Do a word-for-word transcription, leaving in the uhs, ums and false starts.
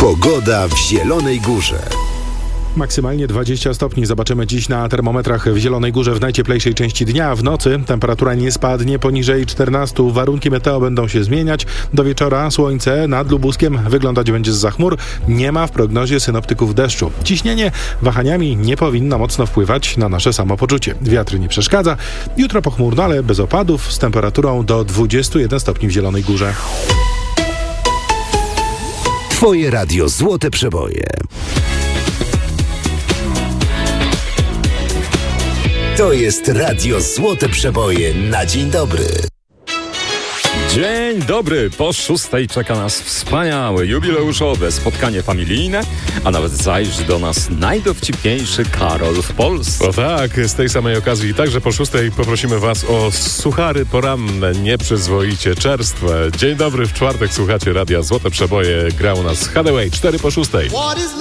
Pogoda w Zielonej Górze. Maksymalnie dwadzieścia stopni zobaczymy dziś na termometrach w Zielonej Górze w najcieplejszej części dnia. W nocy temperatura nie spadnie poniżej czternastu. Warunki meteo będą się zmieniać. Do wieczora słońce nad Lubuskiem wyglądać będzie zza chmur. Nie ma w prognozie synoptyków deszczu. Ciśnienie wahaniami nie powinno mocno wpływać na nasze samopoczucie. Wiatr nie przeszkadza. Jutro pochmurno, ale bez opadów z temperaturą do dwudziestu jeden stopni w Zielonej Górze. Twoje radio Złote Przeboje. To jest radio Złote Przeboje na dzień dobry. Dzień dobry, po szóstej czeka nas wspaniałe, jubileuszowe spotkanie familijne, a nawet zajrzy do nas najdowcipniejszy Karol w Polsce. O tak, z tej samej okazji także po szóstej poprosimy Was o suchary poranne, nieprzyzwoicie czerstwe. Dzień dobry, w czwartek słuchacie radia Złote Przeboje, gra u nas Hathaway, cztery po szóstej.